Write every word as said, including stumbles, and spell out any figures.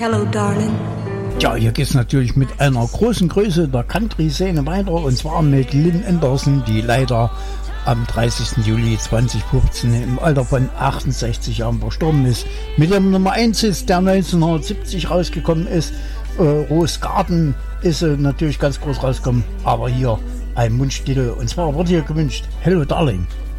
Hello, darling. Ja, hier geht's natürlich mit einer großen Größe der Country-Szene weiter, und zwar mit Lynn Anderson, die leider am dreißigsten Juli zweitausendfünfzehn im Alter von achtundsechzig Jahren verstorben ist. Mit dem Nummer eins ist, der neunzehnhundertsiebzig rausgekommen ist, äh, Rose Garden ist äh, natürlich ganz groß rausgekommen, aber hier ein Mundstitel, und zwar wurde hier gewünscht Hello, darling.